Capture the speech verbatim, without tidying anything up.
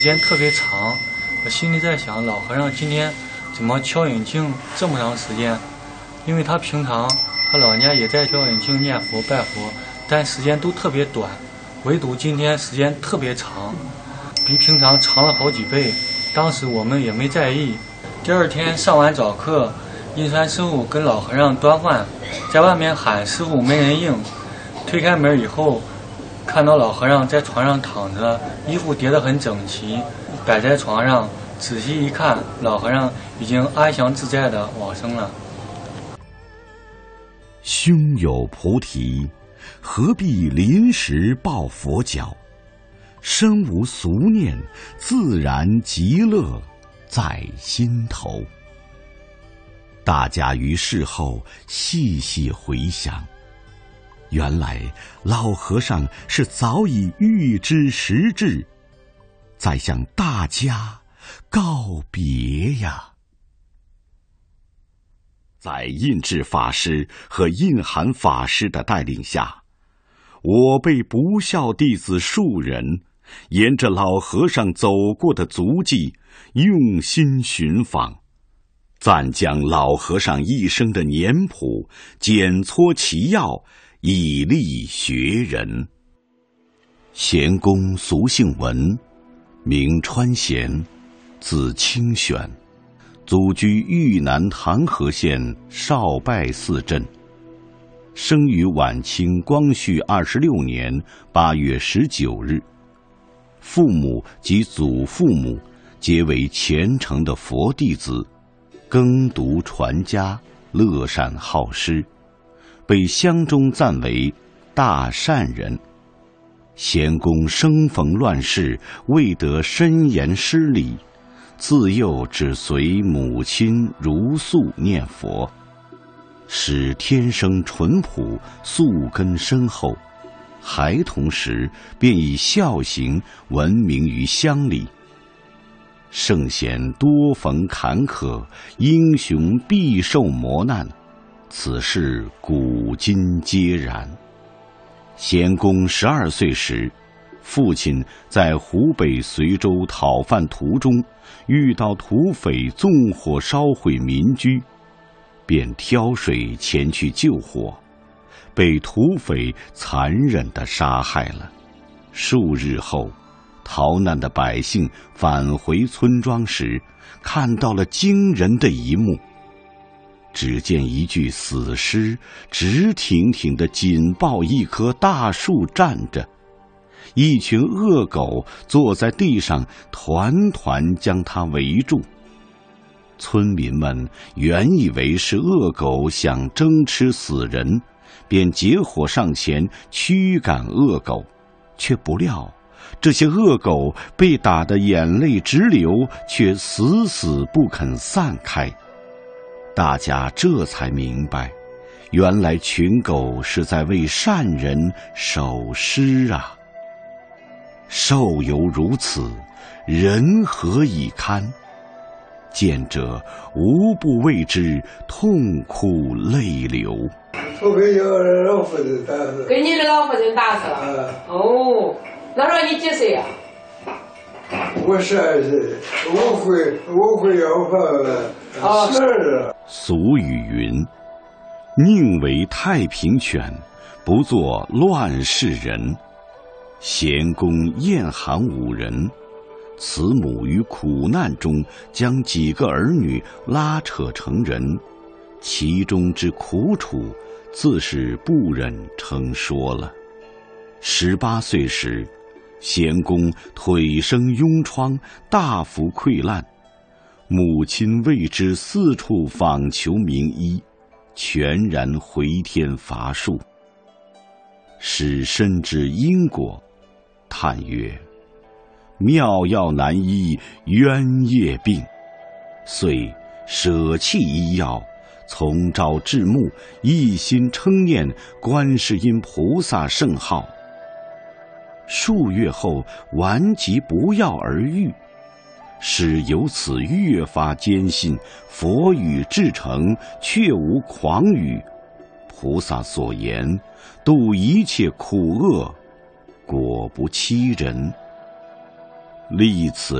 时间特别长，我心里在想，老和尚今天怎么敲引磬这么长时间？因为他平常他老人家也在敲引磬念佛拜佛，但时间都特别短，唯独今天时间特别长，比平常长了好几倍。当时我们也没在意。第二天上完早课，印山师傅跟老和尚端饭，在外面喊师傅没人应，推开门以后。看到老和尚在床上躺着，衣服叠得很整齐，摆在床上。仔细一看，老和尚已经安详自在地往生了。 胸有菩提，何必临时抱佛脚？身无俗念，自然极乐在心头。大家于事后细细回想，原来老和尚是早已预知时至，在向大家告别呀。在印智法师和印涵法师的带领下，我辈不孝弟子数人沿着老和尚走过的足迹用心寻访，暂将老和尚一生的年谱检撮其要，以利学人。贤公俗姓文，名川贤，字清玄，祖居豫南唐河县少拜寺镇，生于晚清光绪二十六年八月十九日。父母及祖父母皆为虔诚的佛弟子，耕读传家，乐善好施，被乡中赞为大善人。贤公生逢乱世，未得深研师礼，自幼只随母亲如素念佛，使天生淳朴，素根深厚。孩童时便以孝行闻名于乡里。圣贤多逢坎坷，英雄必受磨难，此事古今皆然。贤公十二岁时，父亲在湖北随州讨饭途中遇到土匪纵火烧毁民居，便挑水前去救火，被土匪残忍地杀害了。数日后，逃难的百姓返回村庄时，看到了惊人的一幕。只见一具死尸直挺挺地紧抱一棵大树站着，一群恶狗坐在地上团团将它围住。村民们原以为是恶狗想争吃死人，便结伙上前驱赶恶狗，却不料这些恶狗被打得眼泪直流，却死死不肯散开。大家这才明白，原来群狗是在为善人守尸啊！兽犹如此，人何以堪？见者无不为之痛哭泪流。 我给我老夫人打死， 给你的老夫人打死了。 啊、 哦，那时候你几岁呀、 啊？我十二岁，我会我会要饭，十二。 俗语云：“宁为太平犬，不做乱世人。”贤公晏寒五人，慈母于苦难中将几个儿女拉扯成人，其中之苦楚，自是不忍称说了。十八岁时，贤公腿生痈疮，大幅溃烂，母亲为之四处访求名医，全然回天乏术。使深知因果，叹曰：“妙药难医冤业病。”遂舍弃医药，从朝至暮，一心称念观世音菩萨圣号。数月后，顽疾不药而愈，使由此越发坚信佛语至诚，确无诳语。菩萨所言，度一切苦厄，果不欺人。 历此